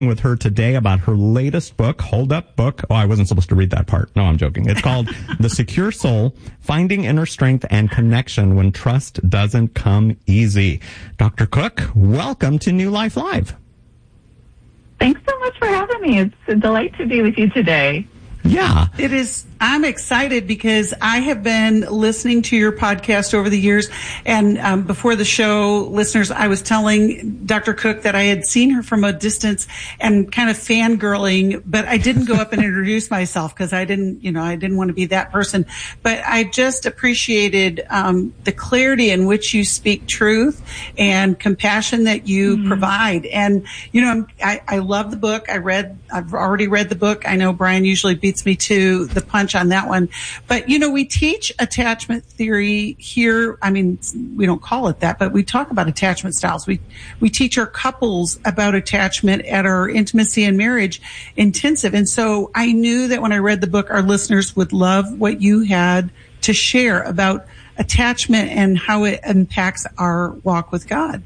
with her today about her latest book, Hold Up book. Oh, I wasn't supposed to read that part. No, I'm joking. It's called The Secure Soul, Finding Inner Strength and Connection When Trust Doesn't Come Easy. Dr. Cook, welcome to New Life Live. Thanks so much for having me. It's a delight to be with you today. Yeah. It is. I'm excited because I have been listening to your podcast over the years. And before the show, listeners, I was telling Dr. Cook that I had seen her from a distance and kind of fangirling, but I didn't go up and introduce myself because I didn't want to be that person. But I just appreciated the clarity in which you speak truth and compassion that you provide. And, I love the book. I've already read the book. I know Brian usually beats me to the punch on that one. But, we teach attachment theory here. I mean, we don't call it that, but we talk about attachment styles. We teach our couples about attachment at our intimacy and marriage intensive. And so I knew that when I read the book, our listeners would love what you had to share about attachment and how it impacts our walk with God.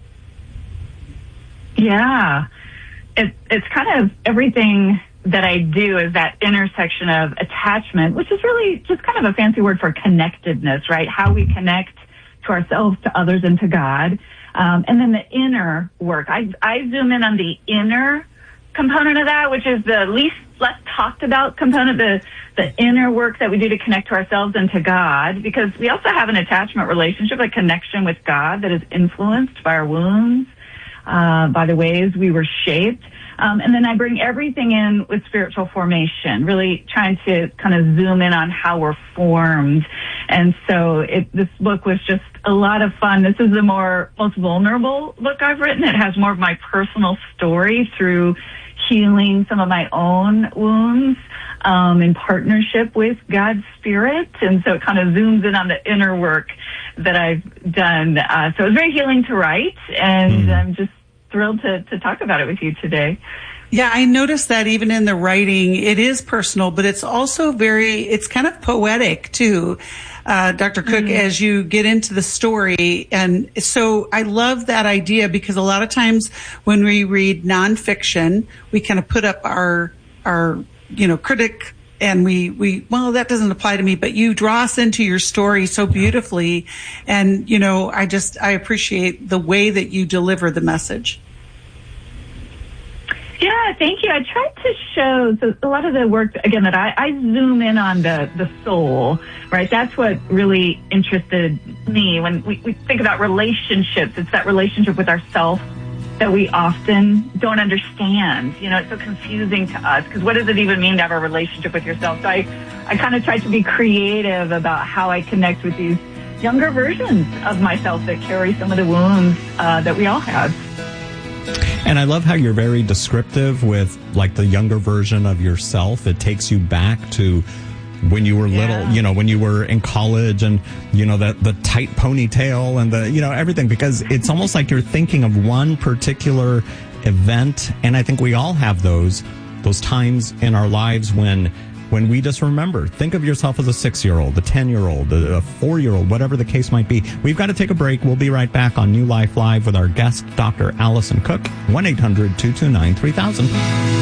Yeah. It's kind of everything that I do is that intersection of attachment, which is really just kind of a fancy word for connectedness, right? How we connect to ourselves, to others, and to God. And then the inner work. I zoom in on the inner component of that, which is the less talked about component, the inner work that we do to connect to ourselves and to God, because we also have an attachment relationship, a connection with God that is influenced by our wounds, by the ways we were shaped. And then I bring everything in with spiritual formation, really trying to kind of zoom in on how we're formed. And so this book was just a lot of fun. This is the most vulnerable book I've written. It has more of my personal story through healing some of my own wounds in partnership with God's Spirit. And so it kind of zooms in on the inner work that I've done. So it was very healing to write, and I'm just thrilled to talk about it with you today. Yeah, I noticed that even in the writing, it is personal, but it's also it's kind of poetic too, Dr. Cook, as you get into the story. And so I love that idea because a lot of times when we read nonfiction, we kind of put up our critic and well, that doesn't apply to me, but you draw us into your story so beautifully. And, I appreciate the way that you deliver the message. Yeah, thank you. I tried to show a lot of the work, again, that I zoom in on the soul, right? That's what really interested me. When we think about relationships, it's that relationship with ourselves that we often don't understand. It's so confusing to us because what does it even mean to have a relationship with yourself? So I kind of tried to be creative about how I connect with these younger versions of myself that carry some of the wounds that we all have. And I love how you're very descriptive with like the younger version of yourself. It takes you back to when you were little, when you were in college and, the tight ponytail and everything, because it's almost like you're thinking of one particular event. And I think we all have those times in our lives when we just remember. Think of yourself as a 6-year-old, a 10-year-old, a 4-year-old, whatever the case might be. We've got to take a break. We'll be right back on New Life Live with our guest, Dr. Allison Cook, 1-800-229-3000.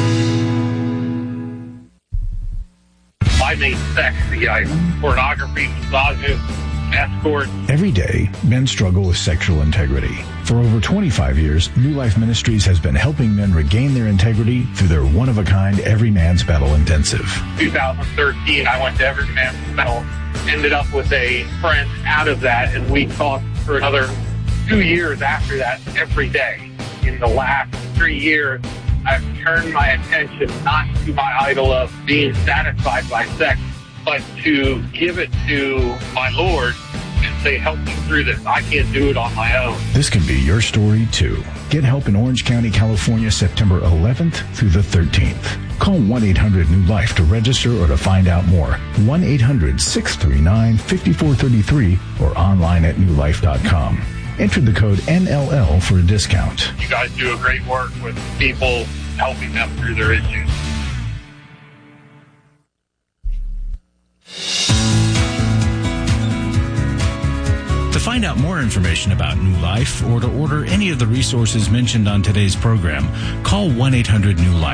I made sex the item. Pornography, massages, escorts. Every day, men struggle with sexual integrity. For over 25 years, New Life Ministries has been helping men regain their integrity through their one-of-a-kind Every Man's Battle Intensive. 2013, I went to Every Man's Battle, ended up with a friend out of that, and we talked for another 2 years after that every day. In the last 3 years, I've turned my attention not to my idol of being satisfied by sex, but to give it to my Lord and say, help me through this. I can't do it on my own. This can be your story, too. Get help in Orange County, California, September 11th through the 13th. Call 1-800-NEW-LIFE to register or to find out more. 1-800-639-5433 or online at newlife.com. Enter the code NLL for a discount. You guys do a great work with people, helping them through their issues. To find find out more information about New Life or to order any of the resources mentioned on today's program, call 1-800-NEW-LIFE.